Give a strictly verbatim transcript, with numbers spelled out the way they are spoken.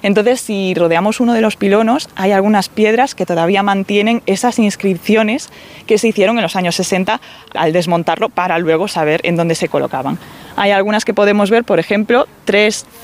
Entonces, si rodeamos uno de los pilonos, hay algunas piedras que todavía mantienen esas inscripciones que se hicieron en los años sesenta al desmontarlo para luego saber en dónde se colocaban. Hay algunas que podemos ver, por ejemplo, tres